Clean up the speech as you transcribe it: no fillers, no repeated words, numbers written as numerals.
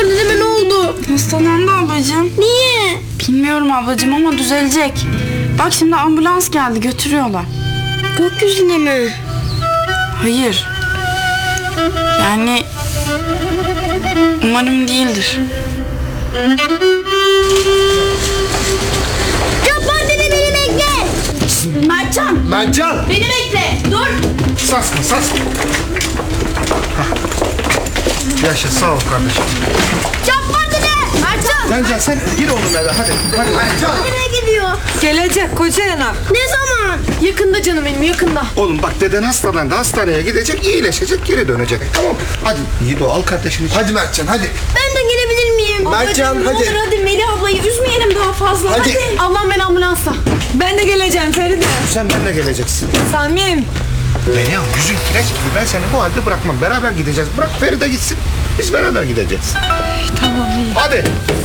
Cabbar dedeme ne oldu? Hastalandı ablacığım. Niye? Bilmiyorum ablacığım ama düzelecek. Bak şimdi ambulans geldi, götürüyorlar. Gökyüzüne mi? Hayır. Yani umarım değildir. Cabbar dede beni bekle. Mertcan! Mertcan! Beni bekle! Dur! Sarsma sarsma. Yaşa sağ ol kardeşim. Cabbar dede. Mertcan. Mertcan sen gir oğlum eve hadi. Hadi Mertcan. Nereye gidiyor? Gelecek koca yanak. Ne zaman? Yakında canım benim, yakında. Oğlum bak deden hastalandı, hastaneye gidecek, iyileşecek, geri dönecek. Tamam. Hadi Yiğido al kardeşini. Hadi Mertcan hadi. Ben de gelebilir miyim? Mertcan, Ablacığım, hadi. Ne olur hadi Melih ablayı üzmeyelim daha fazla. Hadi. Ablam ben ambulansa. Ben de geleceğim Feride. Sen benimle geleceksin. Samim. Beni al yüzün kireç gibi, ben seni bu halde bırakmam. Beraber gideceğiz. Bırak Feride gitsin. Biz beraber gideceğiz. Tamam iyi. Hadi.